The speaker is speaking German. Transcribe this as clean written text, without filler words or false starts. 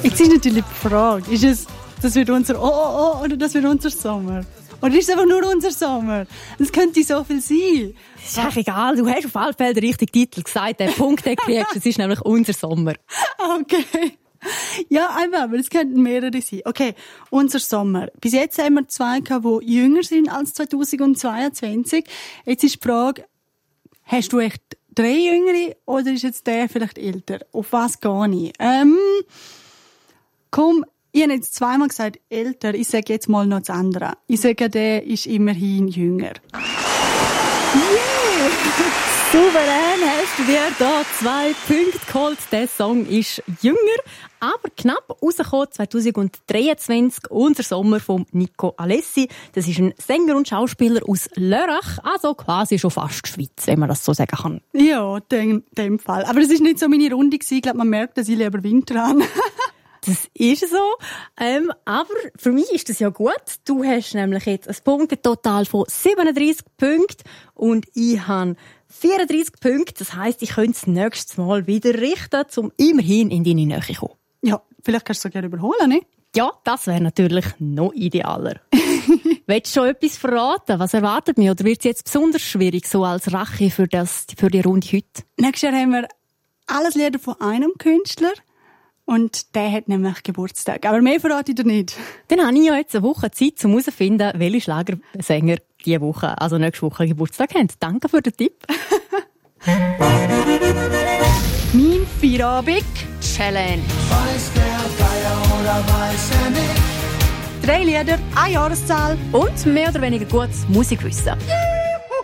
Jetzt ist natürlich die Frage, ist es, das wird unser oder das wird unser Sommer? Oder ist es einfach nur unser Sommer? Es könnte so viel sein. Ist eigentlich egal, du hast auf alle Fälle den richtigen Titel gesagt, den Punkt kriegst du, es ist nämlich unser Sommer. Okay. Ja, einfach, aber es könnten mehrere sein. Okay, unser Sommer. Bis jetzt haben wir 2 gehabt, die jünger sind als 2022. Jetzt ist die Frage, hast du echt 3 Jüngere oder ist jetzt der vielleicht älter? Auf was gehe ich? Komm, ich habe jetzt zweimal gesagt älter. Ich sage jetzt mal noch das andere. Ich sage, der ist immerhin jünger. Yeah! Souverän hast du dir da 2 Punkte geholt. Der Song ist jünger, aber knapp rausgekommen 2023. Unser Sommer von Nico Alessi. Das ist ein Sänger und Schauspieler aus Lörrach, also quasi schon fast Schweiz, wenn man das so sagen kann. Ja, in dem Fall. Aber es war nicht so meine Runde gewesen. Ich glaube, man merkt, dass ich lieber Winter habe. Das ist so. Aber für mich ist das ja gut. Du hast nämlich jetzt ein Punktotal von 37 Punkten und ich habe 34 Punkte. Das heisst, ich könnte das nächste Mal wieder richten, um immerhin in deine Nähe zu kommen. Ja, vielleicht kannst du es so gerne überholen, nicht? Ja, das wäre natürlich noch idealer. Willst du schon etwas verraten? Was erwartet mich? Oder wird es jetzt besonders schwierig, so als Rache für die Runde heute? Nächstes Jahr haben wir alles Lieder von einem Künstler. Und der hat nämlich Geburtstag. Aber mehr verrate ich dir nicht. Dann habe ich ja jetzt eine Woche Zeit, um herauszufinden, welche Schlagersänger diese Woche, also nächste Woche, Geburtstag haben. Danke für den Tipp. Mein Feierabend-Challenge. Weiß der Geier oder weiß er nicht? 3 Lieder, 1 Jahreszahl Und mehr oder weniger gutes Musikwissen.